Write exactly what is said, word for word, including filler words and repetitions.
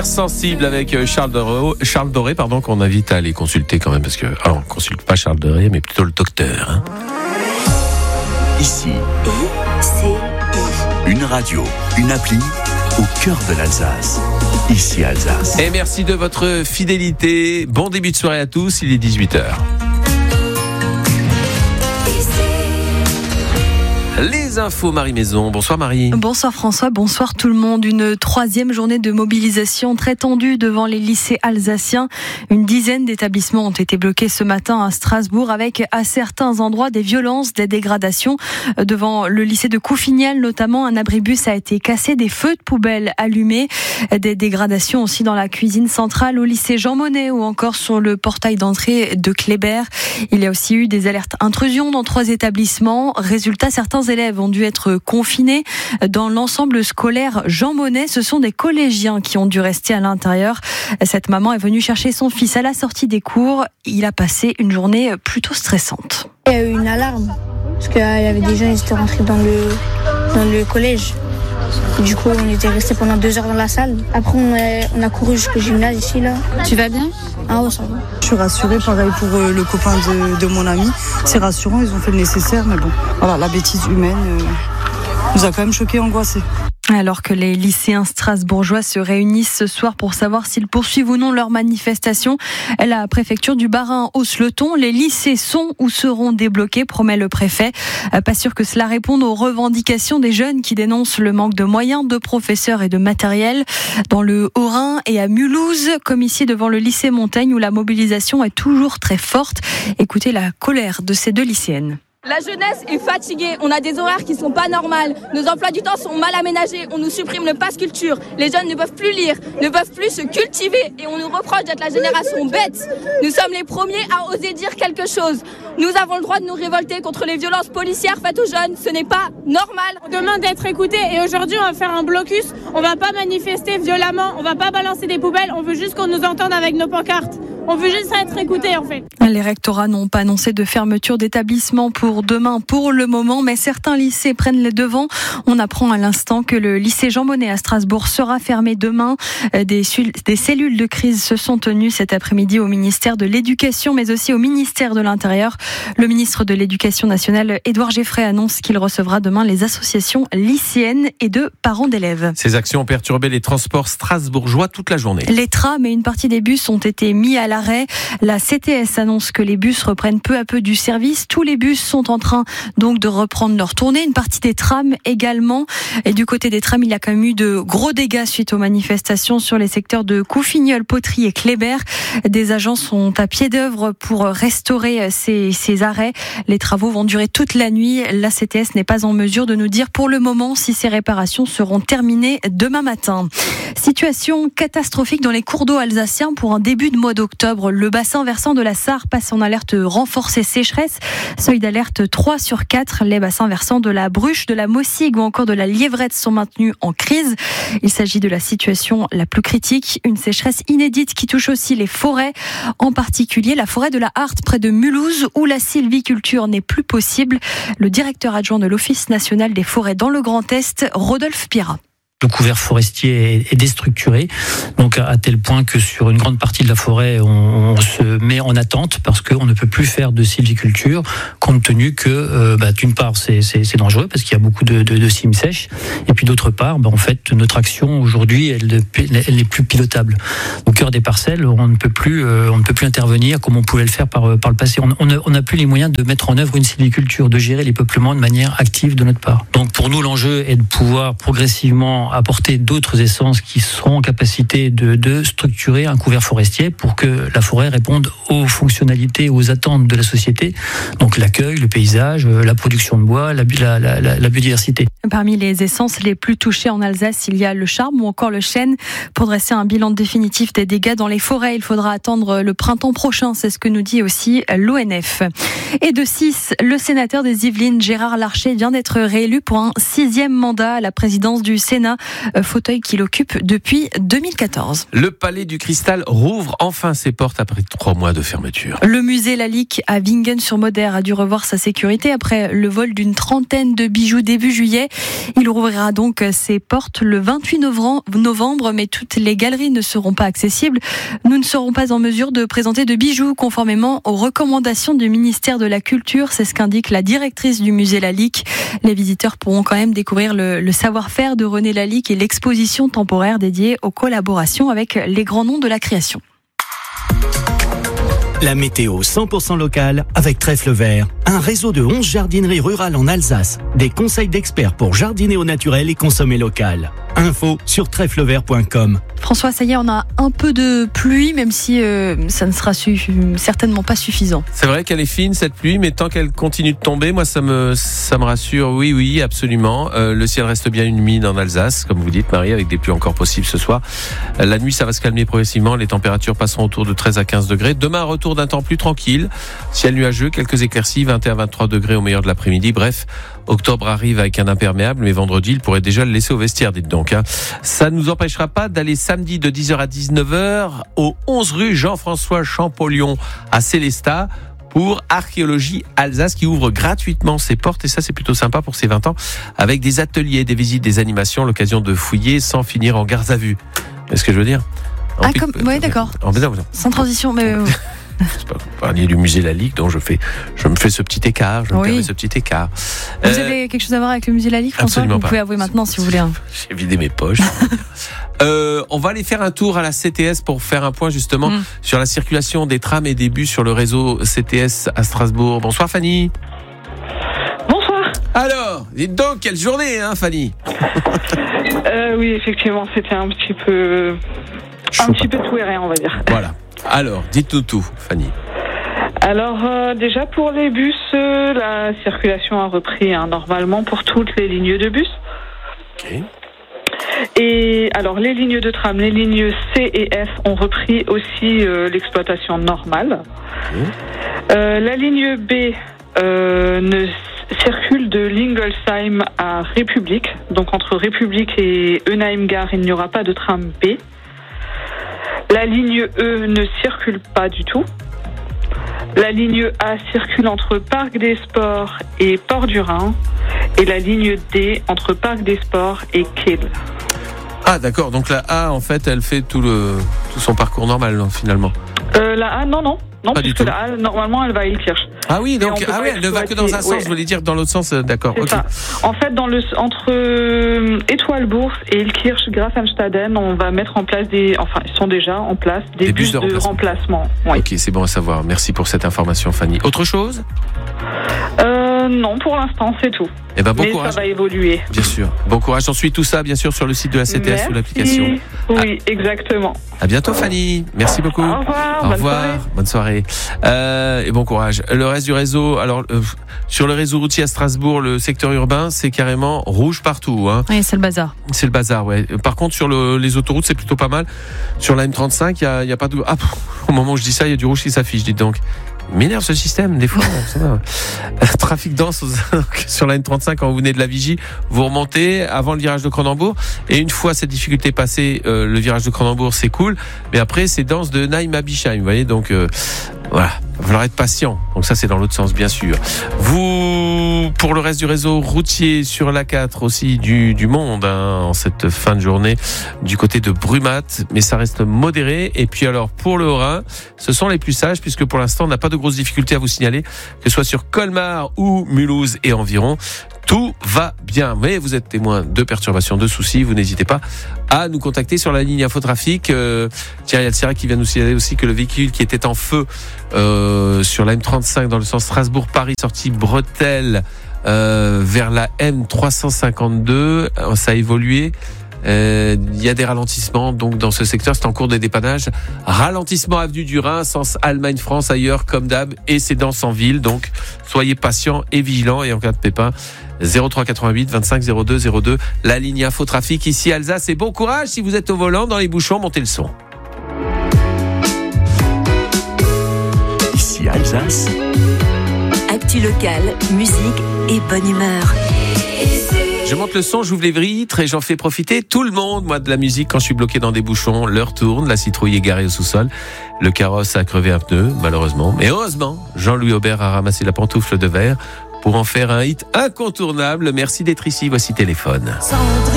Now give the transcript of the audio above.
Hypersensible avec Charles Doré, Charles Doré pardon, qu'on invite à aller consulter quand même, parce que ah, on ne consulte pas Charles Doré, mais plutôt le docteur. Hein. Ici, une radio, une appli au cœur de l'Alsace. Ici Alsace. Et merci de votre fidélité. Bon début de soirée à tous, il est dix-huit heures. Les infos, Marie Maison. Bonsoir Marie. Bonsoir François, bonsoir tout le monde. Une troisième journée de mobilisation très tendue devant les lycées alsaciens. Une dizaine d'établissements ont été bloqués ce matin à Strasbourg avec à certains endroits des violences, des dégradations. Devant le lycée de Couffignal notamment, un abribus a été cassé, des feux de poubelle allumés, des dégradations aussi dans la cuisine centrale au lycée Jean Monnet ou encore sur le portail d'entrée de Kléber. Il y a aussi eu des alertes intrusion dans trois établissements. Résultat, certains élèves ont dû être confinés. Dans l'ensemble scolaire Jean Monnet, ce sont des collégiens qui ont dû rester à l'intérieur. Cette maman est venue chercher son fils à la sortie des cours. Il a passé une journée plutôt stressante. Il y a eu une alarme, parce qu'il y avait des gens qui étaient rentrés dans le, dans le collège. Du coup, on était restés pendant deux heures dans la salle. Après, on a, on a couru jusqu'au gymnase ici, là. Tu vas bien ? Ah ouais, ça va. Je suis rassurée, pareil pour euh, le copain de, de mon ami. C'est rassurant, ils ont fait le nécessaire, mais bon, voilà, la bêtise humaine euh, nous a quand même choqués, angoissés. Alors que les lycéens strasbourgeois se réunissent ce soir pour savoir s'ils poursuivent ou non leur manifestation, la préfecture du Bas-Rhin hausse le ton. Les lycées sont ou seront débloqués, promet le préfet. Pas sûr que cela réponde aux revendications des jeunes qui dénoncent le manque de moyens, de professeurs et de matériel. Dans le Haut-Rhin et à Mulhouse, comme ici devant le lycée Montaigne où la mobilisation est toujours très forte. Écoutez la colère de ces deux lycéennes. La jeunesse est fatiguée, on a des horaires qui sont pas normales, nos emplois du temps sont mal aménagés, on nous supprime le pass culture, les jeunes ne peuvent plus lire, ne peuvent plus se cultiver et on nous reproche d'être la génération bête. Nous sommes les premiers à oser dire quelque chose. Nous avons le droit de nous révolter contre les violences policières faites aux jeunes, ce n'est pas normal. On demande d'être écoutés et aujourd'hui on va faire un blocus, on va pas manifester violemment, on va pas balancer des poubelles, on veut juste qu'on nous entende avec nos pancartes. On veut juste être écoutés en fait. Les rectorats n'ont pas annoncé de fermeture d'établissement pour demain pour le moment, mais certains lycées prennent les devants. On apprend à l'instant que le lycée Jean Monnet à Strasbourg sera fermé demain. Des, des cellules de crise se sont tenues cet après-midi au ministère de l'Éducation, mais aussi au ministère de l'Intérieur. Le ministre de l'Éducation nationale, Édouard Geffray, annonce qu'il recevra demain les associations lycéennes et de parents d'élèves. Ces actions ont perturbé les transports strasbourgeois toute la journée. Les trams et une partie des bus ont été mis à l'arrêt. La C T S annonce que les bus reprennent peu à peu du service. Tous les bus sont en train donc de reprendre leur tournée. Une partie des trams également. Et du côté des trams, il y a quand même eu de gros dégâts suite aux manifestations sur les secteurs de Couffignol, Poterie et Kléber. Des agents sont à pied d'œuvre pour restaurer ces, ces arrêts. Les travaux vont durer toute la nuit. La C T S n'est pas en mesure de nous dire pour le moment si ces réparations seront terminées demain matin. Situation catastrophique dans les cours d'eau alsaciens pour un début de mois d'octobre. Le bassin versant de la Sarre passe en alerte renforcée sécheresse. Seuil d'alerte trois sur quatre. Les bassins versants de la Bruche, de la Mossigue ou encore de la Lièvrette sont maintenus en crise. Il s'agit de la situation la plus critique. Une sécheresse inédite qui touche aussi les forêts, en particulier la forêt de la Harte près de Mulhouse où la sylviculture n'est plus possible. Le directeur adjoint de l'Office national des forêts dans le Grand Est, Rodolphe Pirat. Le couvert forestier est déstructuré, donc à tel point que sur une grande partie de la forêt, on, on se met en attente parce qu'on ne peut plus faire de sylviculture, compte tenu que, euh, bah, d'une part, c'est, c'est, c'est dangereux parce qu'il y a beaucoup de, de, de cimes sèches, et puis d'autre part, bah, en fait, notre action aujourd'hui, elle, elle n'est plus pilotable. Au cœur des parcelles, on ne peut plus, euh, on ne peut plus intervenir comme on pouvait le faire par, par le passé. On n'a plus les moyens de mettre en œuvre une sylviculture, de gérer les peuplements de manière active de notre part. Donc pour nous, l'enjeu est de pouvoir progressivement apporter d'autres essences qui seront en capacité de, de structurer un couvert forestier pour que la forêt réponde aux fonctionnalités, aux attentes de la société, donc l'accueil, le paysage, la production de bois, la, la, la, la biodiversité. Parmi les essences les plus touchées en Alsace, il y a le charme ou encore le chêne. Pour dresser un bilan définitif des dégâts dans les forêts, il faudra attendre le printemps prochain, c'est ce que nous dit aussi l'O N F. Et de six, le sénateur des Yvelines, Gérard Larcher, vient d'être réélu pour un sixième mandat à la présidence du Sénat. Arena, fauteuil qu'il occupe depuis deux mille quatorze. Le Palais du Cristal rouvre enfin ses portes après trois mois de fermeture. Le musée Lalique à Wingen-sur-Moder a dû revoir sa sécurité après le vol d'une trentaine de bijoux début juillet. Il rouvrira donc ses portes le vingt-huit novembre, mais toutes les galeries ne seront pas accessibles. Nous ne serons pas en mesure de présenter de bijoux conformément aux recommandations du ministère de la Culture. C'est ce qu'indique la directrice du musée Lalique. Les visiteurs pourront quand même découvrir le, le savoir-faire de René Lalique et l'exposition temporaire dédiée aux collaborations avec les grands noms de la création. La météo cent pour cent locale avec Trèfle Vert, un réseau de onze jardineries rurales en Alsace. Des conseils d'experts pour jardiner au naturel et consommer local. Info sur trèfle vert point com. François, ça y est, on a un peu de pluie, même si euh, ça ne sera su- certainement pas suffisant. C'est vrai qu'elle est fine cette pluie, mais tant qu'elle continue de tomber, moi ça me ça me rassure. Oui, oui, absolument. Euh, le ciel reste bien humide en Alsace, comme vous dites, Marie, avec des pluies encore possibles ce soir. Euh, la nuit, ça va se calmer progressivement. Les températures passeront autour de treize à quinze degrés. Demain, retour d'un temps plus tranquille. Ciel nuageux, quelques éclaircies, vingt et un à vingt-trois degrés au meilleur de l'après-midi. Bref, octobre arrive avec un imperméable, mais vendredi, il pourrait déjà le laisser au vestiaire, dites donc. Hein. Ça ne nous empêchera pas d'aller samedi de dix heures à dix-neuf heures au onze rue Jean-François Champollion à Célestat pour Archéologie Alsace qui ouvre gratuitement ses portes, et ça c'est plutôt sympa pour ses vingt ans, avec des ateliers, des visites, des animations, l'occasion de fouiller sans finir en garde à vue. C'est ce que je veux dire. En Ah, pic- comme, ouais, d'accord. En, en, en, Sans transition, mais euh, c'est pas, vous parliez du musée Lalique, donc je fais, je me fais ce petit écart, je me Oui. permets ce petit écart. vous Euh, avez quelque chose à voir avec le musée Lalique, François? absolument Vous pas. pouvez avouer maintenant si vous voulez. hein. J'ai vidé mes poches. euh, on va aller faire un tour à la C T S pour faire un point justement Mm. sur la circulation des trams et des bus sur le réseau C T S à Strasbourg. Bonsoir Fanny. Bonsoir. Alors, dites donc, quelle journée, hein, Fanny? Euh, oui, effectivement, c'était un petit peu, Chaud. un petit peu tout et rien, on va dire. Voilà. Alors, dites-nous tout, Fanny. Alors, euh, déjà pour les bus, euh, la circulation a repris hein, normalement pour toutes les lignes de bus. Ok. Et alors, les lignes de tram, les lignes C et F ont repris aussi euh, l'exploitation normale. Euh, la ligne B euh, ne circule de Lingolsheim à République. Donc, entre République et Eunheim-Gare, il n'y aura pas de tram B. La ligne E ne circule pas du tout. La ligne A circule entre Parc des Sports et Port du Rhin. Et la ligne D entre Parc des Sports et Kiel. Ah, d'accord. Donc la A, en fait, elle fait tout le tout son parcours normal, non, finalement. Euh, la A, non, non. Non, Pas du puisque tout. la A, normalement, elle va à Ilkirch. Ah oui, Mais donc on peut ah pas oui, elle ne va que dans un exploiter, sens. Je ouais. voulais dire dans l'autre sens. euh, D'accord. C'est Ok. ça. En fait, dans le, entre euh, Étoile-Bourse et Ilkirch, Grafenstaden, on va mettre en place des, enfin, ils sont déjà en place, des, Des bus, bus de de remplacement. Oui. Ok, c'est bon à savoir. Merci pour cette information, Fanny. Autre chose? Euh, non, pour l'instant, c'est tout. Eh ben, bon Mais courage. ça va évoluer. Bien sûr. Bon courage. On suit tout ça, bien sûr, sur le site de la C T S Merci. ou l'application. Oui, exactement. À bientôt, Fanny. Merci beaucoup. Au revoir. Au bonne revoir. soirée. Bonne soirée. Euh, et bon courage. Le reste du réseau, alors, euh, sur le réseau routier à Strasbourg, le secteur urbain, c'est carrément rouge partout, hein. Oui, c'est le bazar. C'est le bazar, ouais. Par contre, sur le, les autoroutes, c'est plutôt pas mal. Sur la M trente-cinq, il y a, il y a pas de, ah, pff, au moment où je dis ça, il y a du rouge qui s'affiche, dites donc. Il m'énerve ce système, des fois. ça va. Trafic dense sur la N trente-cinq quand vous venez de la Vigie, vous remontez avant le virage de Cronenbourg, et une fois cette difficulté passée, euh, le virage de Cronenbourg c'est cool, mais après c'est dense de Naïm à Bischheim, vous voyez, donc euh, voilà, il va falloir être patient. Donc ça c'est dans l'autre sens bien sûr. Vous, pour le reste du réseau routier sur l'A quatre aussi du, du monde, hein, en cette fin de journée, du côté de Brumath, mais ça reste modéré. Et puis alors pour le Haut-Rhin, ce sont les plus sages, puisque pour l'instant on n'a pas de grosses difficultés à vous signaler, que ce soit sur Colmar ou Mulhouse et environ. Tout va bien, mais vous êtes témoin de perturbations, de soucis, vous n'hésitez pas à nous contacter sur la ligne infotrafic. Euh, Thierry Alcira qui vient nous signaler aussi que le véhicule qui était en feu euh, sur la M trente-cinq dans le sens Strasbourg-Paris, sortie Bretelle euh, vers la M trois cent cinquante-deux, ça a évolué. Il euh, y a des ralentissements donc dans ce secteur, c'est en cours de dépannage. Ralentissement avenue du Rhin, sens Allemagne-France, ailleurs comme d'hab, et c'est dense en ville, donc soyez patients et vigilants, et en cas de pépin, zéro trois quatre-vingt-huit vingt-cinq zéro deux zéro deux, la ligne infotrafic ici Alsace, et bon courage si vous êtes au volant, dans les bouchons, montez le son. Ici Alsace. Actu locale, musique et bonne humeur. Je monte le son, j'ouvre les vitres et j'en fais profiter tout le monde. Moi, de la musique, quand je suis bloqué dans des bouchons, l'heure tourne, la citrouille est garée au sous-sol, le carrosse a crevé un pneu, malheureusement. Mais heureusement, Jean-Louis Aubert a ramassé la pantoufle de verre pour en faire un hit incontournable. Merci d'être ici, voici Téléphone.